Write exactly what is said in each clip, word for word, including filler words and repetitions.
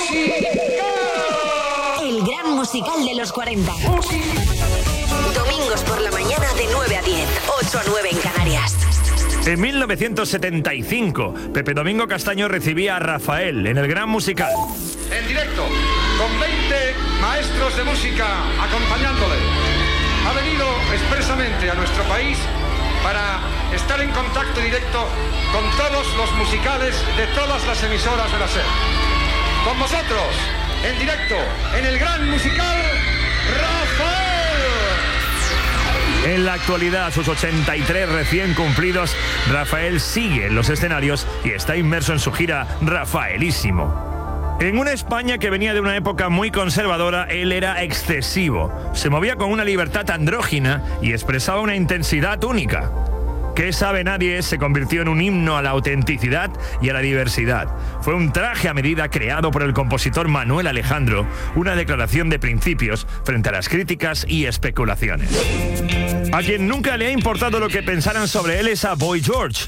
El gran musical de los cuarenta. Domingos por la mañana de nueve a diez, ocho a nueve en Canarias. En mil novecientos setenta y cinco, Pepe Domingo Castaño recibía a Rafael en el gran musical. En directo, con veinte maestros de música acompañándole. Ha venido expresamente a nuestro país para estar en contacto directo con todos los musicales de todas las emisoras de la SER. Con vosotros, en directo, en el gran musical, Rafael. En la actualidad, a sus ochenta y tres recién cumplidos, Rafael sigue en los escenarios y está inmerso en su gira Rafaelísimo. En una España que venía de una época muy conservadora, él era excesivo. Se movía con una libertad andrógina y expresaba una intensidad única. ¿Qué sabe nadie? Se convirtió en un himno a la autenticidad y a la diversidad. Fue un traje a medida creado por el compositor Manuel Alejandro, una declaración de principios frente a las críticas y especulaciones. A quien nunca le ha importado lo que pensaran sobre él es a Boy George.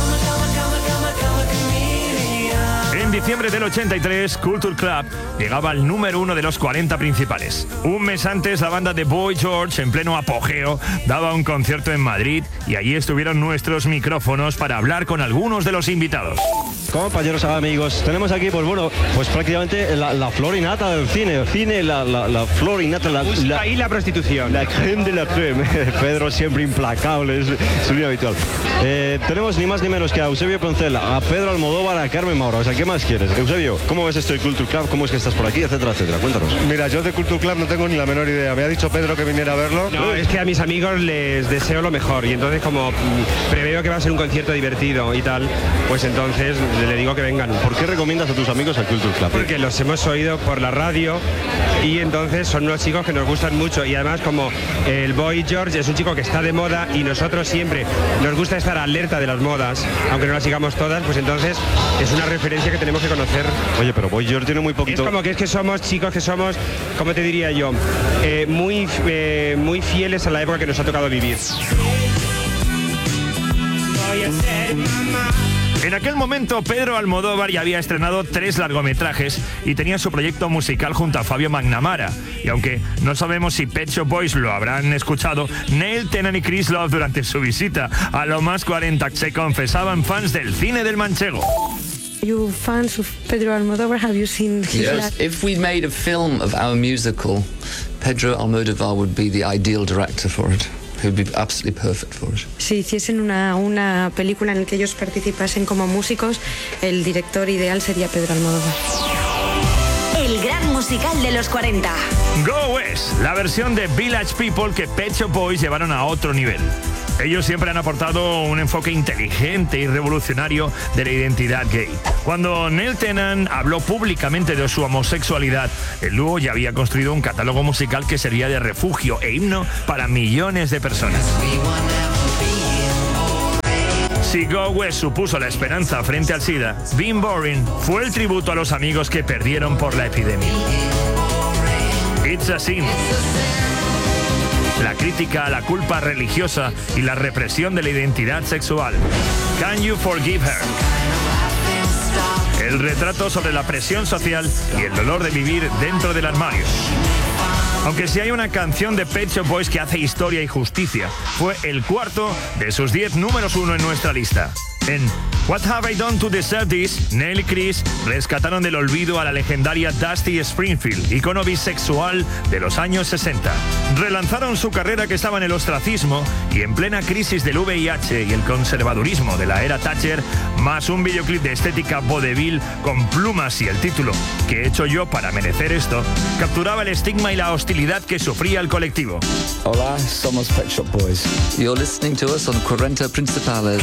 En diciembre del ochenta y tres, Culture Club llegaba al número uno de los cuarenta principales. Un mes antes, la banda de Boy George, en pleno apogeo, daba un concierto en Madrid y allí estuvieron nuestros micrófonos para hablar con algunos de los invitados. Compañeros, amigos, tenemos aquí, pues bueno, pues prácticamente la, la flor y nata del cine, el cine, la, la, la flor y nata, la, la, y la prostitución. La creme de la creme. Pedro siempre implacable, es su línea habitual. Eh, tenemos ni más ni menos que a Eusebio Poncela, a Pedro Almodóvar, a Carmen Maura. O sea, ¿qué más quieres? Eusebio, ¿cómo ves esto de Culture Club? ¿Cómo es que estás por aquí? Etcétera, etcétera. Cuéntanos. Mira, yo de Culture Club no tengo ni la menor idea. Me ha dicho Pedro que viniera a verlo. No, es que a mis amigos les deseo lo mejor y entonces como mm, preveo que va a ser un concierto divertido y tal, pues entonces le digo que vengan. ¿Por qué recomiendas a tus amigos al Culture Club? Porque los hemos oído por la radio y entonces son unos chicos que nos gustan mucho y además como el Boy George es un chico que está de moda y nosotros siempre nos gusta estar alerta de las modas, aunque no las sigamos todas, pues entonces es una referencia que tenemos que conocer. Oye, pero Boy George tiene muy poquito... Es como que es que somos chicos que somos, ¿cómo te diría yo? Eh, muy, eh, muy fieles a la época que nos ha tocado vivir. En aquel momento, Pedro Almodóvar ya había estrenado tres largometrajes y tenía su proyecto musical junto a Fabio Magnamara. Y aunque no sabemos si Pet Shop Boys lo habrán escuchado, Neil Tennant y Chris Love durante su visita a Lo Más cuarenta se confesaban fans del cine del manchego. You fans of Pedro Almodóvar? Have you seen his Yes. last... If we made a film of our musical, Pedro Almodóvar would be the ideal director for it. He would be absolutely perfect for it. Si hiciesen una, una película en la que ellos participasen como músicos, el director ideal sería Pedro Almodóvar. El gran musical de los cuarenta. Go West, la versión de Village People que Pet Shop Boys llevaron a otro nivel. Ellos siempre han aportado un enfoque inteligente y revolucionario de la identidad gay. Cuando Neil Tennant habló públicamente de su homosexualidad, el dúo ya había construido un catálogo musical que servía de refugio e himno para millones de personas. Si Go West supuso la esperanza frente al SIDA, Being Boring fue el tributo a los amigos que perdieron por la epidemia. It's a Sin. La crítica a la culpa religiosa y la represión de la identidad sexual. Can You Forgive Her? El retrato sobre la presión social y el dolor de vivir dentro del armario. Aunque si hay una canción de Pet Shop Boys que hace historia y justicia, fue el cuarto de sus diez números uno en nuestra lista. En What Have I Done to Deserve This, Neil y Chris rescataron del olvido a la legendaria Dusty Springfield, icono bisexual de los años sesenta. Relanzaron su carrera que estaba en el ostracismo y en plena crisis del V I H y el conservadurismo de la era Thatcher, más un videoclip de estética vodevil con plumas y el título ¿Qué he hecho yo para merecer esto?, capturaba el estigma y la hostilidad que sufría el colectivo. Hola, somos Pet Shop Boys. You're listening to us on cuarenta Principales.